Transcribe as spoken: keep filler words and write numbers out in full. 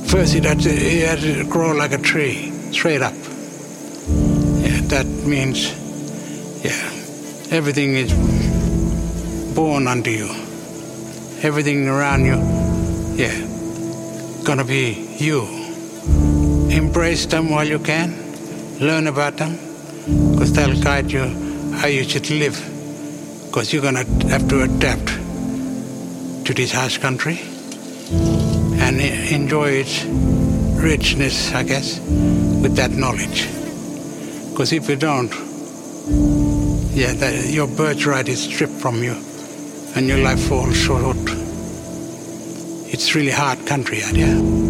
First, it had to, it had to grow like a tree, straight up. Yeah, that means, yeah, everything is born unto you. Everything around you, yeah, gonna be you. Embrace them while you can. Learn about them, because they'll guide you how you should live. Because you're gonna have to adapt to this harsh country and enjoy its richness, I guess, with that knowledge. Because if you don't, yeah, that, your birthright is stripped from you and your life falls short. It's really hard country out here.